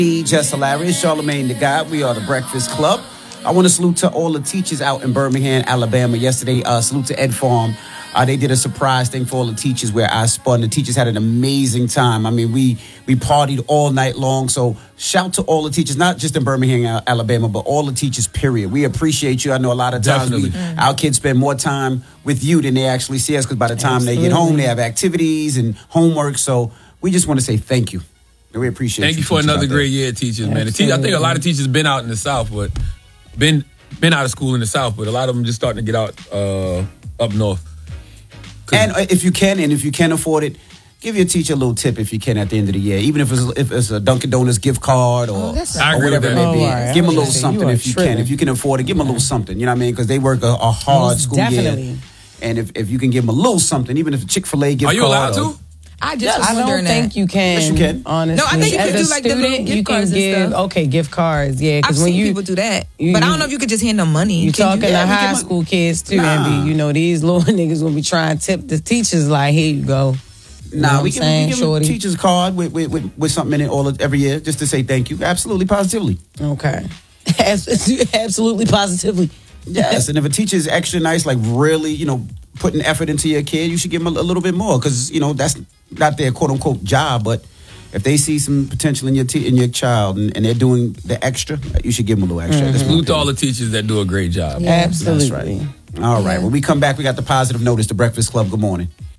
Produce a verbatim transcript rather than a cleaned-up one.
Just hilarious. Charlamagne the God. We are the Breakfast Club. I want to salute to all the teachers out in Birmingham, Alabama. Yesterday, uh, salute to Ed Farm. Uh, they did a surprise thing for all the teachers where I spun. The teachers had an amazing time. I mean, we we partied all night long. So shout to all the teachers, not just in Birmingham, Alabama, but all the teachers, period. We appreciate you. I know a lot of times we, mm-hmm. our kids spend more time with you than they actually see us because by the time Absolutely. They get home, they have activities and homework. So we just want to say thank you. We appreciate Thank you. you for another great year, teachers, man. The te- I think a lot of teachers been out in the South, but been been out of school in the South, but a lot of them just starting to get out uh, up north. And if you can, and if you can afford it, give your teacher a little tip if you can at the end of the year, even if it's if it's a Dunkin' Donuts gift card or, oh, or whatever it may be. Oh, right. Give them a little something if you tripping. can. If you can afford it, give them a little something. You know what I mean? Because they work a, a hard Most school definitely. year. And if, if you can give them a little something, even if a Chick-fil-A gift card. Are you allowed or, to? I just Yes. was I don't wondering think that. you can. Yes, you can. Honestly, No, I think you as can a do, like, the student, little gift you can cards and give stuff. okay gift cards. Yeah, I've because when seen you people do that, you- but I you- don't know if you could just hand them money. you Can talking do to that? we high give 'em- school kids too, Nah. Envy. You know these little niggas gonna be trying to tip the teachers like, here you go. You know Nah, what we I'm give, saying, we give them shorty? teachers a card with, with, with, with something in it all of, every year just to say thank you. Absolutely, positively. Okay, absolutely, positively. Yes, and if a teacher is extra nice, like really, you know, putting effort into your kid, you should give them a, a little bit more because, you know, that's not their quote-unquote job, but if they see some potential in your te- in your child and, and they're doing the extra, you should give them a little extra. Mm-hmm. That's my Salute to all opinion. the teachers that do a great job. Absolutely. That's right. All right, when we come back, we got the positive notice, the Breakfast Club. Good morning.